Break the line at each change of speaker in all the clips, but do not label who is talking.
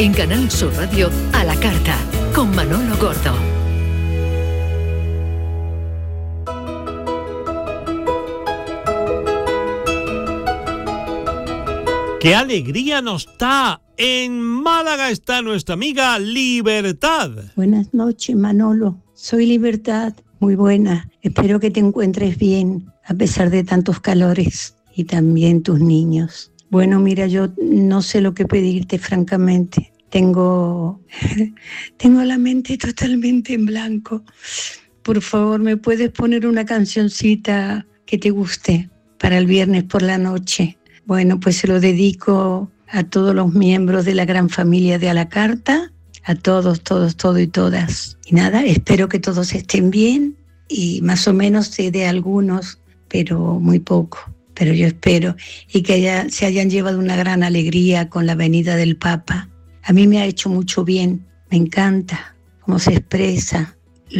En Canal Sur Radio, a la carta, con Manolo Gordo.
¡Qué alegría nos da! En Málaga está nuestra amiga Libertad.
Buenas noches, Manolo. Soy Libertad. Muy buena. Espero que te encuentres bien, a pesar de tantos calores. Y también tus niños. Bueno, mira, yo no sé lo que pedirte, francamente. Tengo la mente totalmente en blanco. Por favor, ¿me puedes poner una cancioncita que te guste para el viernes por la noche? Bueno, pues se lo dedico a todos los miembros de la gran familia de A la Carta, a todos y todas. Y nada, espero que todos estén bien y más o menos sé de algunos, pero muy poco. Pero yo espero y que se hayan llevado una gran alegría con la venida del Papa. A mí me ha hecho mucho bien, me encanta cómo se expresa,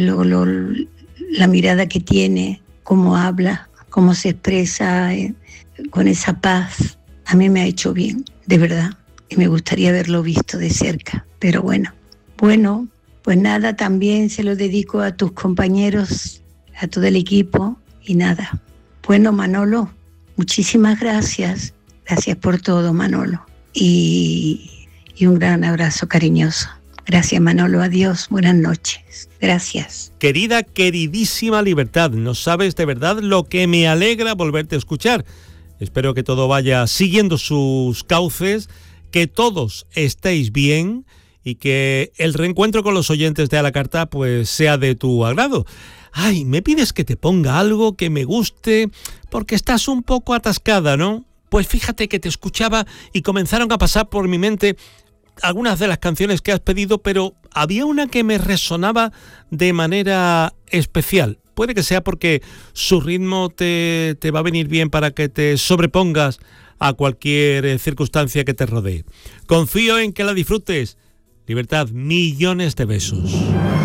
la mirada que tiene, cómo habla, cómo se expresa con esa paz. A mí me ha hecho bien, de verdad, y me gustaría haberlo visto de cerca. Pero bueno, pues nada, también se lo dedico a tus compañeros, a todo el equipo y nada. Bueno, Manolo, muchísimas gracias. Gracias por todo, Manolo. Y un gran abrazo cariñoso. Gracias, Manolo. Adiós. Buenas noches. Gracias.
Querida, queridísima Libertad, no sabes de verdad lo que me alegra volverte a escuchar. Espero que todo vaya siguiendo sus cauces, que todos estéis bien y que el reencuentro con los oyentes de A la Carta pues sea de tu agrado. Ay, me pides que te ponga algo que me guste porque estás un poco atascada, ¿no? Pues fíjate que te escuchaba y comenzaron a pasar por mi mente algunas de las canciones que has pedido, pero había una que me resonaba de manera especial. Puede que sea porque su ritmo te va a venir bien para que te sobrepongas a cualquier circunstancia que te rodee. Confío en que la disfrutes. Libertad, millones de besos.